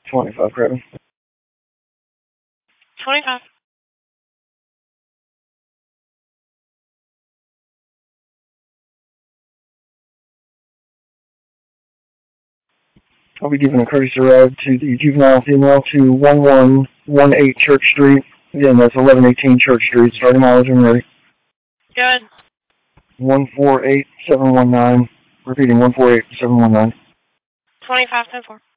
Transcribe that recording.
25, Craven. 25. I'll be giving a courtesy ride to the juvenile female to 1118 Church Street. Again, that's 1118 Church Street. Starting mileage when ready. Good. 148719. Repeating, 148719. 25, 10-4.